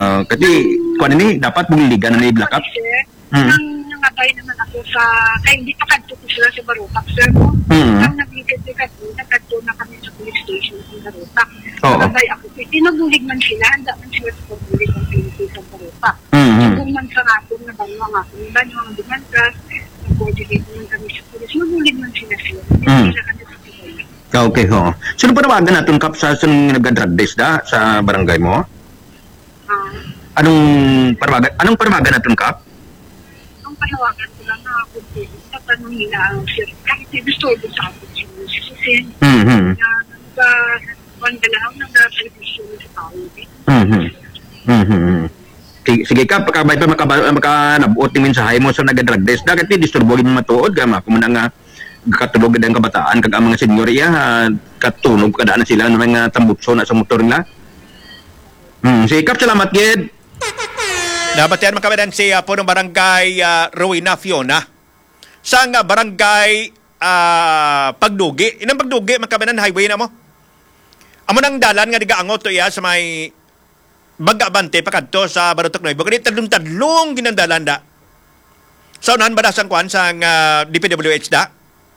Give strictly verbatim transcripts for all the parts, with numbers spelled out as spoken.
Uh, kasi, kung ano ni, dapat bumiligan na ni Black Up. Sir, Mm. nang nangabay naman ako sa, kaya hindi pa kadto ko sila sa Barotac, sir, no? Mm. Nang nag-isid ko kadto, nagkadto na kami sa police station sa Barotac. Oo. Nangabay ako, tinubulig man sila, handa man sila sa pagbulig ng Pilipinas sa Barotac. Mm. Kung man sa akin, nabanwa nga ako, nabanwa ang demandas, nag-coordinate naman kami sa police, nabulig man sila sila. Hindi Mm. sila kami sa Pilipinas. Okay, ho. Sino pa nawagan natin, Kap, sa sunong nag-drug test da, sa barangay mo? Ah, Anong parawagan, anong parawagan natin, Kap? ang panawagan ko lang na ako, tatanong nila ang sir, kahit gusto ko sa akin, si Susin, Mm-hmm. na nagpandalaw ng servisyo sa tao. Mm-hmm. Mm-hmm. Sige, sige Kap, pagkabay pa makaba- makanabuot ni mensahe mo sa nag-drug test, dagat ti disturbogin mo matuod, gama, kung nga katulog ang kabataan, kag ang mga senyor iya, uh, katunog kadaan na sila ng mga tambutso na sa motor nila. Hmm, sige Kap, salamat, Ged. Dapat yan makabadan siya po ng barangay uh, Rowena Fiona. Sa nga barangay uh, Pagdugi. Inang Pagdugi, makabadan highway na mo. Amo nang dalan nga digaangot to iya sa may Bagabante pakadto sa Barotac Nuevo. Kani tadlong-tadlong ginandalan da. Sa unahan ba da sang kuan sang uh, D P W H da?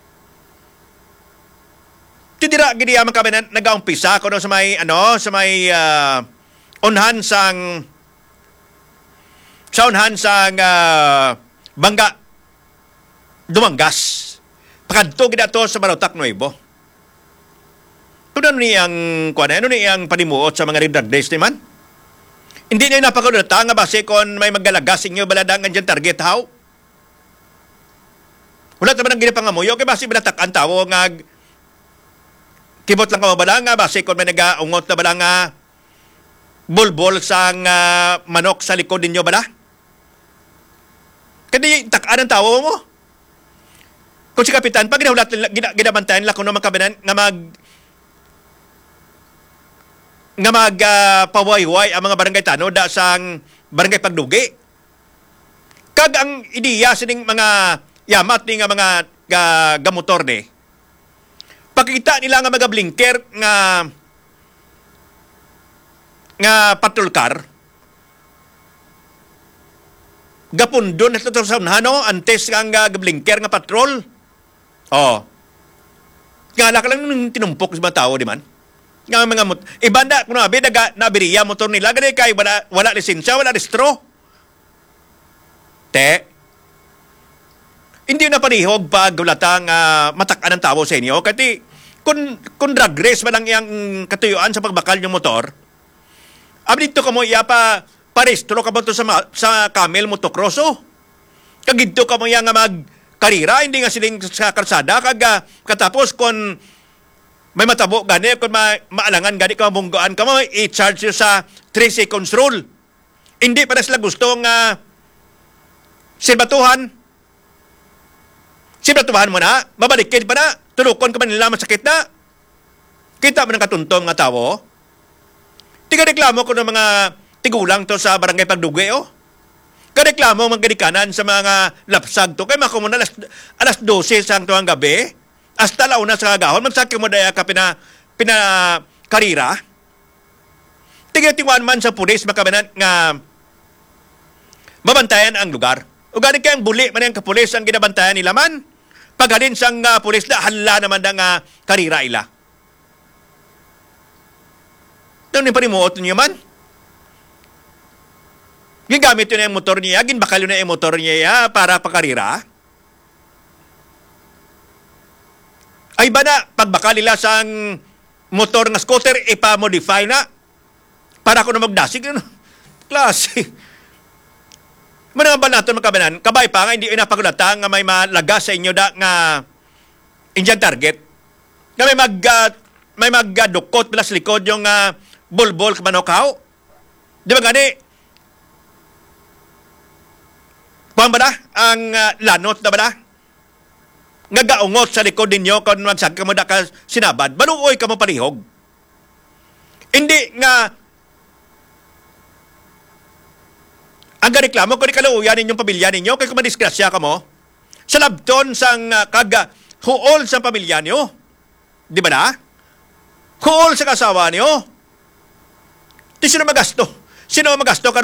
Tidira gidi ang makabadan nagaumpisa ko no sa may ano sa may uh, unhan sang sa unhan sang uh, Bangga Dumangas pakadto gid ato sa Barotac Nuevo. Kuno ni ang kuan ano ni ang panimuot sa mga drug days ni man? Hindi na napakadata nga base kon may maggalagas inyo baladangan dyan target how? Wala naman ang ginapangamuyo kay base balatak ang tawo nga kibot lang ka mabala nga base kon may nagaungot na bala nga bulbol sang uh, manok sa likod ninyo bala? Kadi takaan ang tawo mo. Kung si Kapitan, pag ginahulat nila, ginabantayan nila kung naman kabinan nga mag nga mag uh, pawayway ang mga barangay tano da sang barangay Pagdugi. Kag ang ideya sining mga yamat ni nga mga uh, gamotor ni. Pakita nila nga mga blinker nga nga patrol car. Gapundon na ito sa unhano, antes nga nga blinker nga patrol. Oh. Nga ka lang nung tinumpok sa mga tao, di man? Nga mga mot... Ibanda, kung nabi, naga, nabiriya motor nila, gano'n kay wala, wala lisensya, wala restro. Te, hindi na panihog pag gulatang uh, matakaan ng tao sa inyo. Kasi kung, kung drag race ba lang yung katuyuan sa pagbakal yung motor, abin dito ka mo, iya pa, parestro ka ba ito sa, sa camel motocrosso? Kagito ka mo iya nga magkarira, hindi nga siling sa karsada, kag uh, katapos kung may matabo gani, kung ma maalangan gani ka mabunggoan ka mo, i-charge yun sa three seconds rule. Hindi pa na sila gusto nga silbatuhan. Silbatuhan mo na, mabalikid pa na, tulukon ka pa nila masakit na. Kita mo ng katuntong nga tao. Tiga-reklamo ko ng mga tigulang to sa barangay Pagdugi, oh. Kareklamo mga ganikanan sa mga lapsag to. Kaya makumuna alas, alas dose sang tuwang gabi, hasta launa sa kagahon, magsakit mo daya ka pina, pina karira. Tigatiwan man sa pulis, makabanan nga mabantayan ang lugar. O gani kayang buli man yung kapulis ang ginabantayan nila man. Paghalin sang uh, pulis na hala naman na nga karira ila. Nang nipanimuot niyo man? Gigamit yun na yung motor niya, ginbakal yun na yung motor niya para pakarira. Ay ba na, pagbakal nila sang motor nga scooter, ipa-modify na para ako na magdasig. Ano? Klase. Manang ba natin makabanan, kabay pa nga, hindi inapagulata nga may malaga sa inyo da nga Indian target. Nga may mag, uh, may magdukot uh, sa likod yung uh, bulbol kamanokaw. Di ba gani? Kuhan ba na? Ang uh, lanot na ba na? Nga gaungot sa likod ninyo kung magsag ka mo da ka sinabad. Baluoy ka mo palihog. Hindi nga ang reklamo kung ikaluuyan ninyong pamilya ninyo kaya kung madisgrasya ka mo sa labton sang uh, kaga huol sa pamilya niyo. Di ba na? Huol sa kasawa niyo. Di sino magasto? Sino magasto ka